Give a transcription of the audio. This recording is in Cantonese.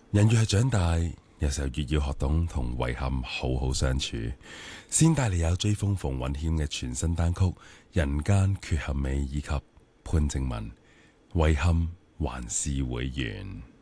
人越係長大，有時候越要學懂同遺憾好好相處。先帶嚟有追風馮允謙嘅全新單曲《人間缺陷美》，以及潘靜文《遺憾還是會完》。